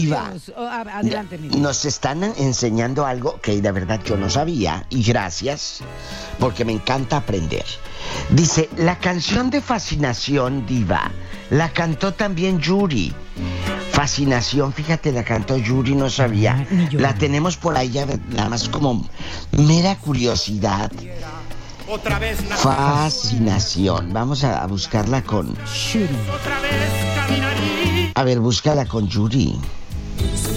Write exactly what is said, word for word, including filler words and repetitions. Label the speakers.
Speaker 1: Diva,
Speaker 2: Dios. Oh, a- adelante, mi Diva.
Speaker 1: nos están enseñando algo que de verdad yo no sabía, y gracias, porque me encanta aprender. Dice, la canción de Fascinación, Diva, la cantó también Yuri. Fascinación, fíjate, la cantó Yuri, no sabía.
Speaker 2: Ni yo.
Speaker 1: La tenemos por ahí, ya ve- nada más como mera curiosidad.
Speaker 3: Otra vez nací,
Speaker 1: Fascinación, vamos a, a buscarla con...
Speaker 2: Shuri.
Speaker 3: otra vez caminarí.
Speaker 1: A ver, búscala con Yuri.